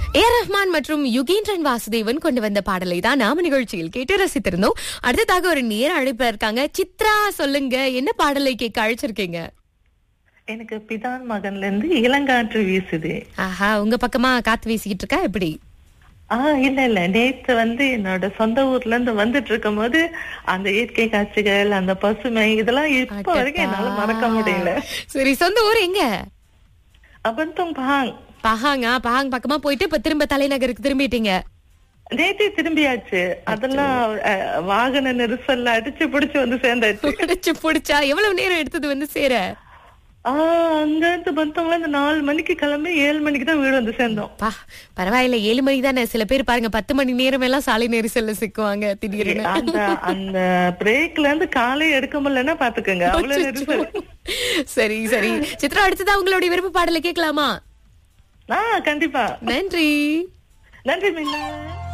ரஹ்மான் மற்றும் யுகேந்திரன் வாசுதேவன் கொண்டு வந்த பாடலை தான் நாம நிகழ்ச்சியில் கேட்டு ரசித்திருந்தோம். அடுத்ததாக ஒரு நேர அழைப்பு இருக்காங்க. சித்ரா, சொல்லுங்க, என்ன பாடலை கேட்க அழைச்சிருக்கீங்க? எனக்கு பிதான் மகன்ல இருந்து இளங்காற்று வீசுது. ஆஹா, உங்க பக்கமா காத்து வீசிக்கிட்டு இருக்கா எப்படி? இல்ல நேத்து என்னோட சொந்த ஊர்ல இருந்து வந்துட்டு இருக்கும் போது அந்த இயற்கை காட்சிகள், அந்த பசுமை, இதெல்லாம் இப்ப வரைக்கும் என்னால மறக்க முடியல. சரி, சொந்த ஊர் எங்க? அப்பந்தும் பஹாங். பஹாங் பக்கமா போயிட்டு இப்ப திரும்ப தலைநகருக்கு திரும்பிட்டீங்க? நேற்றே திரும்பியாச்சு. அதெல்லாம் வாகன நெரிசல்ல அடிச்சு பிடிச்சு வந்து சேர்ந்தாச்சு. அடிச்சு பிடிச்சா எவ்வளவு நேரம் எடுத்தது வந்து சேர? அங்க இருந்து பந்தவங்கள 4 மணிக்கு கிளம்பி 7 மணிக்கு தான் வீடு வந்து சேர்ந்தோம். பரவாயில்ல, 7 மணிக்கு தானே. சில பேர் பாருங்க 10 மணி நேரம் எல்லாம் சாலை நெரிசல்ல சிக்குவாங்க திடீர்னு. அந்த பிரேக்ல இருந்து காலை எடுக்க முடியலன்னா பாத்துக்கோங்க, அவ்வளவு நெரிசல். சரி சரி சித்ரா, அடுத்ததா உங்களுடைய விருப்ப பாடலை கேட்கலாமா? கண்டிப்பா. நன்றி. நன்றி மீனா.